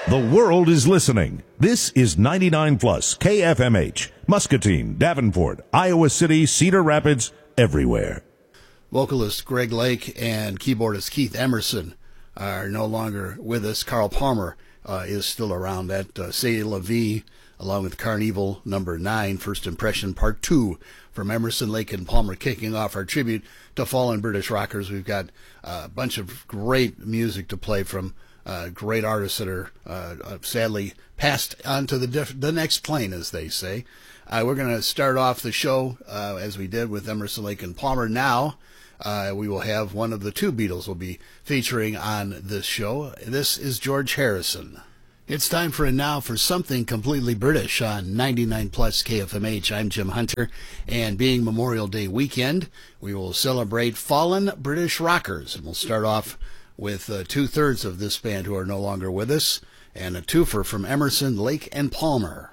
The world is listening. This is 99 Plus KFMH, Muscatine, Davenport, Iowa City, Cedar Rapids, everywhere. Vocalist Greg Lake and keyboardist Keith Emerson are no longer with us. Carl Palmer is still around. That C'est La Vie, along with Carnival number 9, First Impression Part 2 from Emerson, Lake, and Palmer, kicking off our tribute to fallen British rockers. We've got a bunch of great music to play from great artists that are sadly passed on to the next plane, as they say. We're going to start off the show as we did with Emerson, Lake, and Palmer. Now we will have one of the two Beatles will be featuring on this show. This is George Harrison. It's time for now for something completely British on 99 Plus KFMH. I'm Jim Hunter, and being Memorial Day weekend, we will celebrate fallen British rockers, and we'll start off with two-thirds of this band who are no longer with us, and a twofer from Emerson, Lake, and Palmer.